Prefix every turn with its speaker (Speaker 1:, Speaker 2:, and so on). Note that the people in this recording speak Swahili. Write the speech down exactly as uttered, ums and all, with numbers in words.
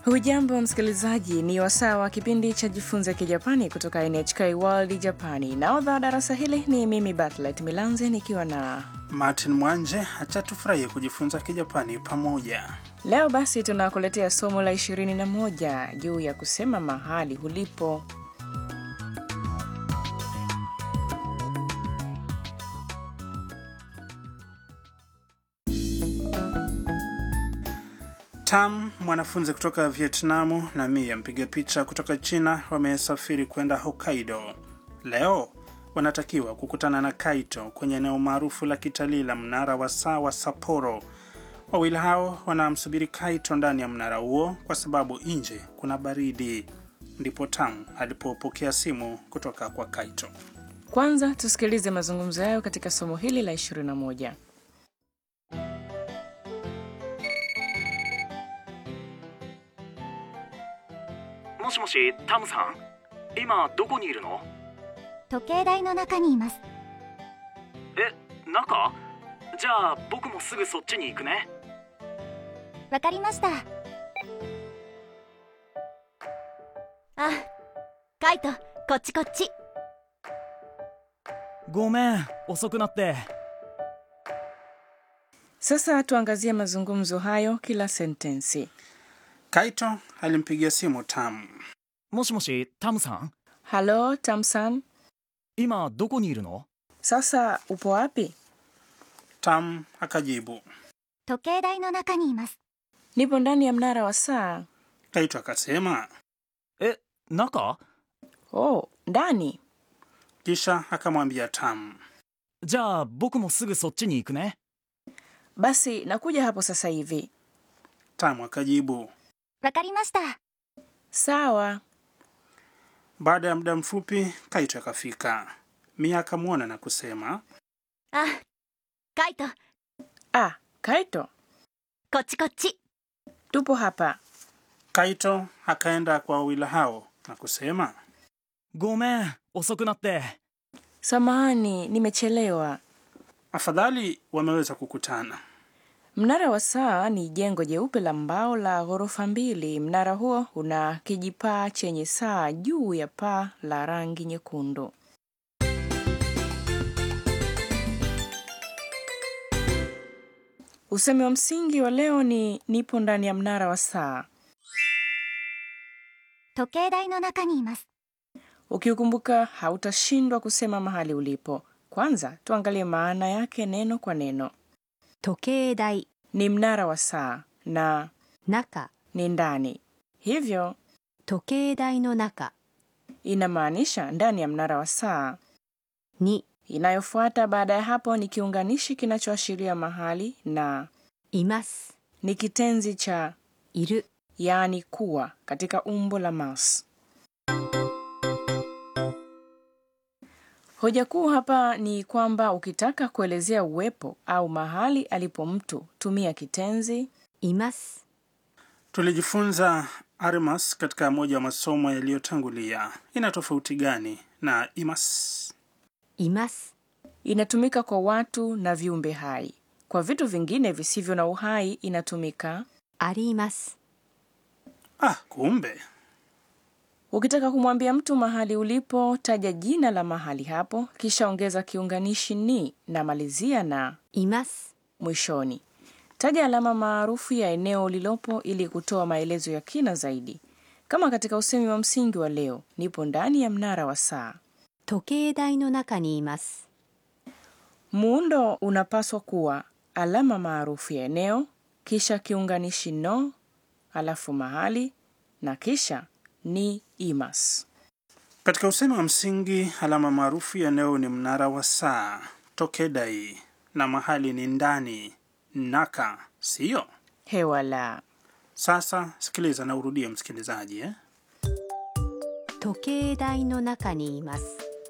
Speaker 1: Hujambo msikilizaji, ni wasaa wa kipindi cha Jifunze Kijapani kutoka N H K World Japani. Nahodha darasa hili ni mimi Bartlett Milanze nikiwa na
Speaker 2: Martin Mwanje. Acha tufurahie kujifunza Kijapani pamoja.
Speaker 1: Leo basi tunakuletea somo la ishirini na moja juu ya kusema mahali ulipo.
Speaker 2: Tam, mwanafunzi kutoka Vietnamu, na Mia, mpiga picha kutoka China, wamesafiri kwenda Hokkaido. Leo wanatakiwa kukutana na Kaito kwenye eneo maarufu la kitalii la mnara wa saa wa Sapporo. Wawili hao wanamsubiri Kaito ndani ya mnara huo kwa sababu nje kuna baridi. Ndipo Tam alipopokea simu kutoka kwa Kaito.
Speaker 1: Kwanza tusikilize mazungumzo yao katika somo hili la ishirini na moja.
Speaker 3: もしもし、タムさん、今どこにいるの？
Speaker 4: 時計台の中にいます。
Speaker 3: え、中？じゃあ僕もすぐそっちに行くね。
Speaker 4: わかりました。あ、カイト、こっちこっち。
Speaker 5: ごめん、遅くなって。
Speaker 1: Sasa tuangazie mazungumzo hayo kila sentensi.
Speaker 2: Kaito alimpigia simu Tam.
Speaker 5: もしもし、タムさん、
Speaker 1: Halo, Tam-san.
Speaker 5: 今どこにいるの？
Speaker 1: Sasa upo wapi?
Speaker 2: Tam akajibu.
Speaker 4: 時計台の中にいます。
Speaker 1: Nipo ndani ya mnara wa saa.
Speaker 2: Kaito akasema.
Speaker 5: え、中？
Speaker 1: Oh, ndani.
Speaker 2: Kisha akamwambia Tam.
Speaker 5: じゃあ僕もすぐそっちに行くね。
Speaker 1: Basi nakuja hapo sasa hivi.
Speaker 2: Tam akajibu.
Speaker 4: わかりました。
Speaker 1: Sawa.
Speaker 2: Baada ya muda mfupi Kaito akafika. Mia akamwona na kusema.
Speaker 4: あ、カイト、
Speaker 1: Ah, Kaito.
Speaker 4: こっちこっち。
Speaker 1: Tupo hapa.
Speaker 2: Kaito akaenda kwa wawili hao na kusema.
Speaker 5: ごめん、遅くなって。
Speaker 1: Samahani, nimechelewa.
Speaker 2: Afadhali wameweza kukutana.
Speaker 1: Mnara wa saa ni jengo jeupe la mbao la ghorofa mbili. Mnara huo una kijipaa chenye saa juu ya paa la rangi nyekundu. Usemi wa msingi wa leo ni nipo ndani ya mnara wa saa.
Speaker 4: 時計台の中にいます。
Speaker 1: Ukiukumbuka hautashindwa kusema mahali ulipo. Kwanza tuangalie maana yake neno kwa neno.
Speaker 4: 時計台、
Speaker 1: Ni mnara wa saa na
Speaker 4: 中、
Speaker 1: ni ndani. Hivyo
Speaker 4: 時計台の中
Speaker 1: inamaanisha ndani ya mnara wa saa.
Speaker 4: に
Speaker 1: Inayofuata baada ya hapo ni kiunganishi kinachoashiria mahali na
Speaker 4: います。
Speaker 1: ni kitenzi cha
Speaker 4: いる、
Speaker 1: yaani kuwa katika umbo la mas. Hoja kuu hapa ni kwamba ukitaka kuelezea uwepo au mahali alipo mtu, tumia kitenzi
Speaker 4: います。
Speaker 2: Tulijifunza arimas katika moja ya masomo yaliyotangulia. Ina tofauti gani na imas?
Speaker 4: います。
Speaker 1: inatumika kwa watu na viumbe hai. Kwa vitu vingine visivyo na uhai inatumika
Speaker 4: あります。
Speaker 2: Ah, kumbe.
Speaker 1: Ukitaka kumwambia mtu mahali ulipo, taja jina la mahali hapo, kisha ongeza kiunganishi ni na malizia na
Speaker 4: います。
Speaker 1: mwishoni. Taja alama maarufu ya eneo lilopo ili kutoa maelezo ya kina zaidi. Kama katika usemi wa msingi wa leo, nipo ndani ya mnara wa saa.
Speaker 4: 時計台の中にいます。
Speaker 1: Muundo unapaswa kuwa alama maarufu ya eneo, kisha kiunganishi no, alafu mahali, na kisha ni imas.
Speaker 2: Katika usemi wa msingi, alama maarufu ya eneo ni mnara wa saa, tokedai, na mahali ni ndani, naka, sio?
Speaker 1: Hewala.
Speaker 2: Sasa sikiliza na urudie msikilizaji, eh?
Speaker 4: 時計台の中にいます。